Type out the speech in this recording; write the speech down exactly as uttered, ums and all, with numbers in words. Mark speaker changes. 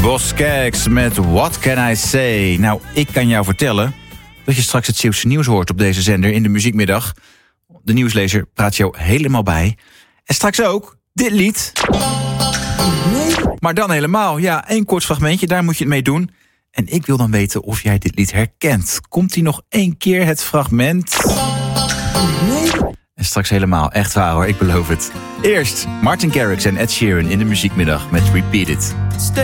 Speaker 1: Boskeks met What Can I Say? Nou, ik kan jou vertellen dat je straks het Zeeuwse nieuws hoort op deze zender in de muziekmiddag. De nieuwslezer praat jou helemaal bij. En straks ook dit lied. Maar dan helemaal, ja, één kort fragmentje, daar moet je het mee doen. En ik wil dan weten of jij dit lied herkent. Komt-ie nog één keer, het fragment? En straks helemaal, echt waar hoor, ik beloof het. Eerst Martin Garrix en Ed Sheeran in de muziekmiddag met Repeat It.